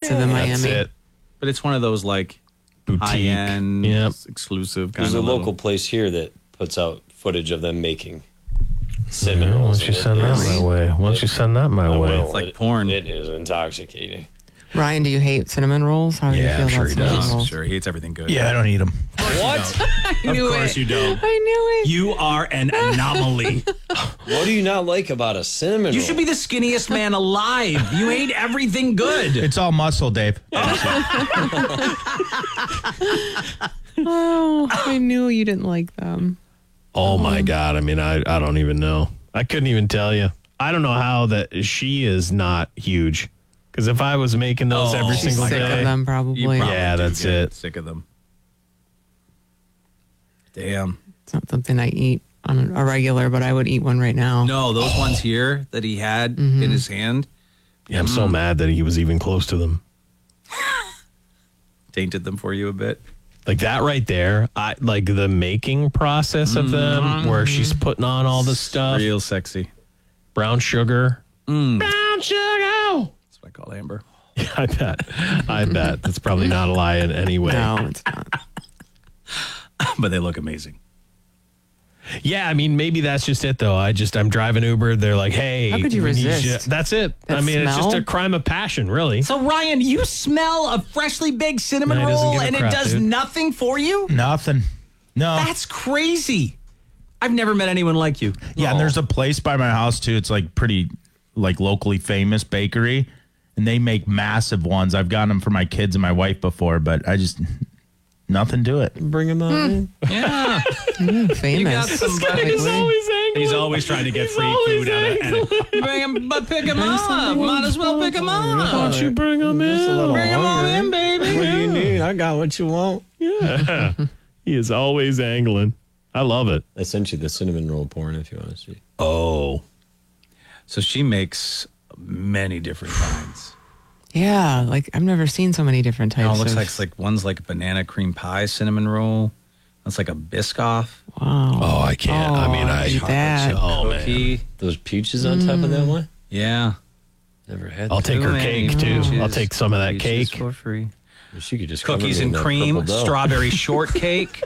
expensive in Miami. That's it. But it's one of those like Boutique. high-end, Yep. exclusive kind There's a of local place here that puts out footage of them making cinnamon Why rolls. don't you send that my way? Why don't you send that my way? It's like porn. It is intoxicating. Ryan, do you hate cinnamon rolls? How do Yeah, you I'm feel sure about he cinnamon does. rolls? Sure, he hates everything good. Yeah, I don't eat them. What? I knew Of course it. you don't. I knew it. You are an anomaly. What do you not like about a cinnamon You roll? should be the skinniest man alive. You ate everything good. It's all muscle, Dave. Oh, I knew you didn't like them. Oh my God. I mean, I don't even know. I couldn't even tell you. I don't know how that she is not huge. Because if I was making those every She's single sick day. of them, probably. You probably Yeah, do that's get it. Sick of them. Damn. It's not something I eat on a regular, but I would eat one right now. No, those ones here that he had in his hand Yeah, I'm so mad that he was even close to them. tainted them for you a bit. Like that right there, I like the making process of them where she's putting on all the stuff. Real sexy. Brown sugar. Brown sugar. That's what I call Amber. I bet. I bet. That's probably not a lie in any way. No, it's not. But they look amazing. Yeah, I mean, maybe that's just it, though. I'm driving Uber. They're like, hey. How could you we need resist? That's it. That I mean, it's just smell? a crime of passion, really. So, Ryan, you smell a freshly baked cinnamon No, he doesn't roll give a and crap, it does dude. nothing for you? Nothing. No. That's crazy. I've never met anyone like you. Yeah, and there's a place by my house too. It's like pretty, like locally famous bakery, and they make massive ones. I've gotten them for my kids and my wife before, but I just nothing to it. Bring them on. Yeah. Famous. He's always trying to get free food out of Bring him, but pick him up. Might as well pick him Why up. don't you bring them in? Bring him on in, baby. What do you need? I got what you want. Yeah. He is always angling. I love it. I sent you the cinnamon roll porn if you want to see. Oh. So she makes many different kinds. Yeah, like I've never seen so many different types. Now it looks of, like it's like one's like a banana cream pie cinnamon roll. That's like a Biscoff. Wow. Oh, I can't. I mean, I eat that. Oh, man. Cookie. Those peaches on top of that one? Yeah. Never had I'll that. take her Too many cake, too. peaches. I'll take some of that Peaches cake. for free. She could just cover Cookies me in and that cream, purple dough. strawberry shortcake.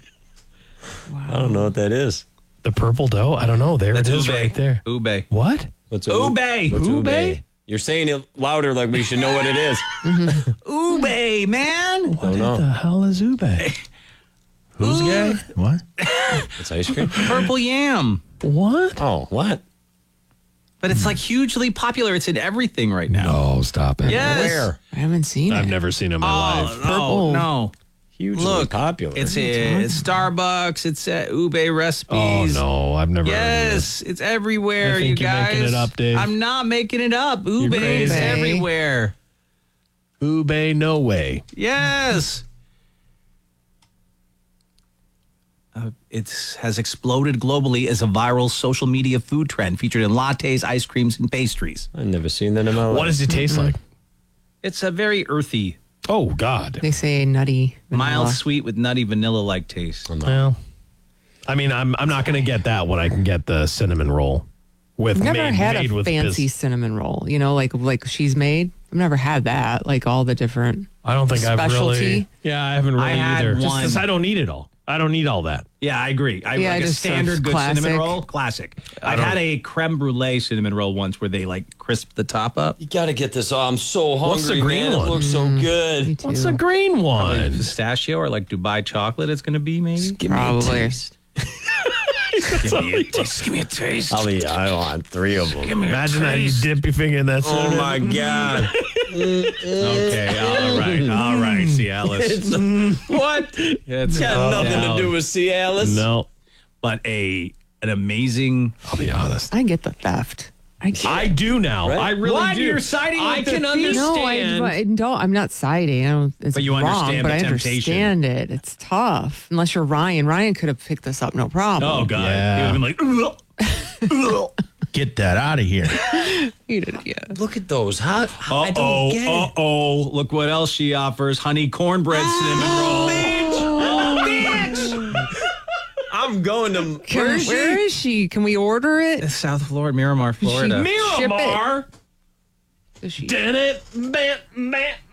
I don't know what that is. The purple dough? I don't know. There That's it is ube. right there. Ube. What? What's Ube. What's Ube? You're saying it louder like we should know what it is. Ube, man. What know. the hell is ube? Who's gay? What? It's ice cream? Purple yam. What? Oh, what? But it's like hugely popular. It's in everything right now. No, stop it. Yes. Where? I haven't seen I've it. never seen it in my life. Oh, no. Hugely Look, popular. It's Starbucks. It's at Ube Recipes. Oh, no. I've never heard of Yes, it's everywhere, I think you you're guys. making it up, Dave. I'm not making it up. Ube is crazy. everywhere. this. Ube, no way. Yes. It has exploded globally as a viral social media food trend featured in lattes, ice creams, and pastries. I've never seen that in my life. What does it taste like? It's a very earthy, Oh, God. They say nutty. mild, vanilla. sweet with nutty vanilla-like taste. Well, I mean, I'm not going to get that when I can get the cinnamon roll with I've never made, had made a with fancy cinnamon roll. You know, like she's made. I've never had that. Like all the different. I don't think I've really. specialty. Yeah, I haven't really I had either. Just one. 'cause I don't need it all. I don't need all that. Yeah, I agree. Yeah, like a just standard good classic. cinnamon roll, classic. I've had a creme brulee cinnamon roll once where they like crisp the top up. You got to get this. Oh, I'm so hungry, What's the green man. one? It looks so good. Me too. What's the green one? Pistachio or like Dubai chocolate it's going to be maybe. Give me a Probably. taste. Give me a taste. Give me a taste. I want 3 of them. Imagine how you dip your finger in that Oh, cinnamon. my God. Okay, all right, Cialis. What? It's Got nothing down. to do with Cialis. No, But an amazing. I'll be honest. I get the theft. I get I do now. Right? I really What? do. You're siding I with the can thief? understand. No, I don't. I'm not siding. I don't. It's But you wrong, understand but the I temptation. understand it. It's tough. Unless you're Ryan. Ryan could have picked this up, no problem. Oh God! Yeah. You would have been like, ugh. Get that out of here. You did, yeah. Look at those. I don't get it. Uh-oh. Look what else she offers. Honey cornbread cinnamon roll. I'm going to. Where is she? Can we order it? South Florida, Miramar, Florida. Ship it. Miramar. Does she? Did it?